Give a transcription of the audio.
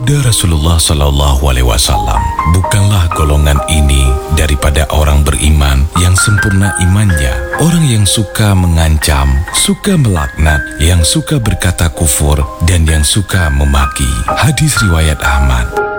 Sabda Rasulullah SAW, bukanlah golongan ini daripada orang beriman yang sempurna imannya, orang yang suka mengancam, suka melaknat, yang suka berkata kufur, dan yang suka memaki. Hadis riwayat Ahmad.